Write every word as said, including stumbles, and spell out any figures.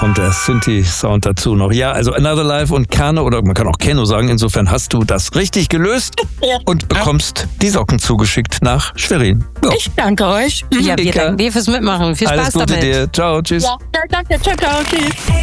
kommt der Synthi-Sound dazu noch. Ja, also Another Life und Kano, oder man kann auch Keno sagen, insofern hast du das richtig gelöst Ja. und bekommst die Socken zugeschickt nach Schwerin. Ja. Ich danke euch. Ja, wir Ika. danken dir fürs Mitmachen. Viel Alles Spaß Gute damit. dir. Ciao, tschüss. Ja, danke. Ciao, ciao. Tschüss.